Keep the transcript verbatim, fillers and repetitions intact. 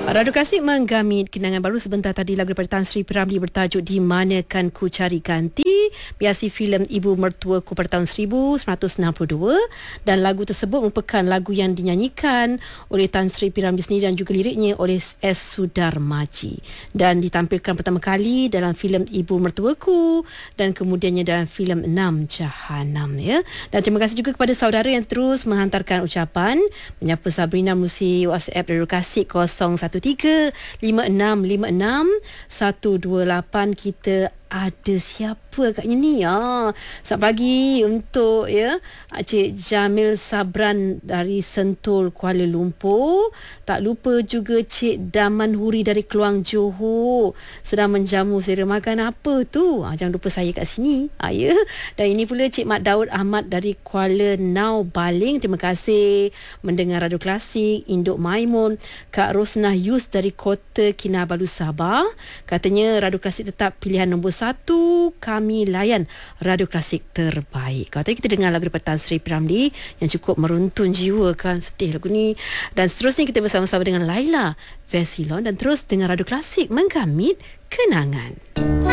Radio Klasik menggamit kenangan baru sebentar tadi lagu daripada Tan Sri P. Ramlee bertajuk Di Manakan Ku Cari Ganti, biasi filem Ibu Mertuaku pada tahun seribu sembilan ratus enam puluh dua, dan lagu tersebut merupakan lagu yang dinyanyikan oleh Tan Sri P. Ramlee sendiri dan juga liriknya oleh S. Sudarmaji, dan ditampilkan pertama kali dalam filem Ibu Mertuaku dan kemudiannya dalam filem Enam Jahanam, ya. Dan terima kasih juga kepada saudara yang terus menghantarkan ucapan menyapa Sabrina melalui WhatsApp Radio Klasik kosong satu tiga lima enam lima enam satu dua lapan. Kita ada siapa agaknya ni? Ah, selamat pagi untuk ya Cik Jamil Sabran dari Sentul, Kuala Lumpur. Tak lupa juga Cik Daman Huri dari Keluang, Johor. Sedang menjamu sera makan apa tu? Ah, jangan lupa saya kat sini. Ah, ya. Dan ini pula Cik Mat Daud Ahmad dari Kuala Nau, Baling. Terima kasih mendengar Radio Klasik. Induk Maimun. Kak Rosnah Yus dari Kota Kinabalu, Sabah. Katanya Radio Klasik tetap pilihan nombor satu, kami layan Radio Klasik terbaik. Kalau tadi kita dengar lagu daripada Tan Sri P. Ramlee yang cukup meruntun jiwa, kan, sedih lagu ni. Dan seterusnya kita bersama-sama dengan Laila Vesilon dan terus dengan Radio Klasik menggamit kenangan.